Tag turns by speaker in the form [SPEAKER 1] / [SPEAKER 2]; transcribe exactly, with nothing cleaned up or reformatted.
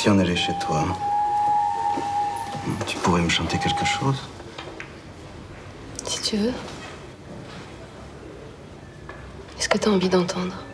[SPEAKER 1] Si on allait chez toi, tu pourrais me chanter quelque chose?
[SPEAKER 2] Si tu veux. Est-ce que t'as envie d'entendre?